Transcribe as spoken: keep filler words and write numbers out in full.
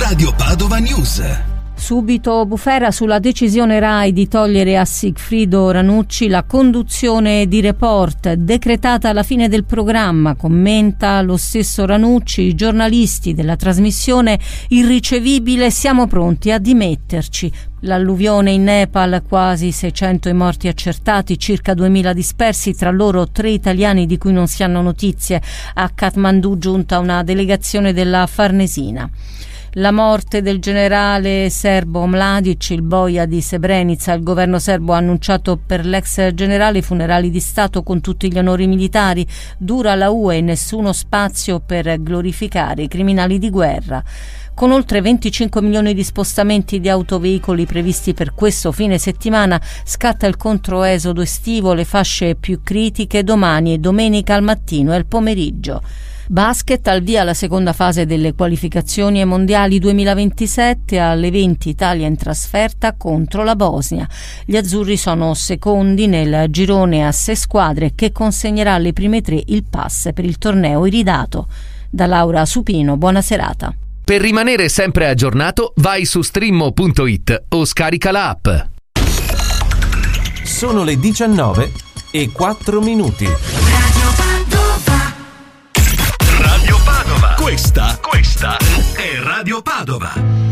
Radio Padova News. Subito bufera sulla decisione Rai di togliere a Sigfrido Ranucci la conduzione di Report, decretata alla fine del programma. Commenta lo stesso Ranucci: i giornalisti della trasmissione irricevibile, siamo pronti a dimetterci. L'alluvione in Nepal, quasi seicento i morti accertati, circa duemila dispersi, tra loro tre italiani di cui non si hanno notizie. A Kathmandu giunta una delegazione della Farnesina. La morte del generale serbo Mladic, il boia di Srebrenica. Il governo serbo ha annunciato per l'ex generale funerali di Stato con tutti gli onori militari. Dura la U E, nessuno spazio per glorificare i criminali di guerra. Con oltre venticinque milioni di spostamenti di autoveicoli previsti per questo fine settimana, scatta il controesodo estivo, le fasce più critiche domani e domenica al mattino e al pomeriggio. Basket, al via la seconda fase delle qualificazioni ai mondiali duemilaventisette, alle venti Italia in trasferta contro la Bosnia. Gli azzurri sono secondi nel girone a sei squadre che consegnerà alle prime tre il pass per il torneo iridato. Da Laura Supino, buona serata. Per rimanere sempre aggiornato, vai su streammo punto it o scarica la app. Sono le diciannove e quattro minuti. Radio Padova. Questa, questa è Radio Padova.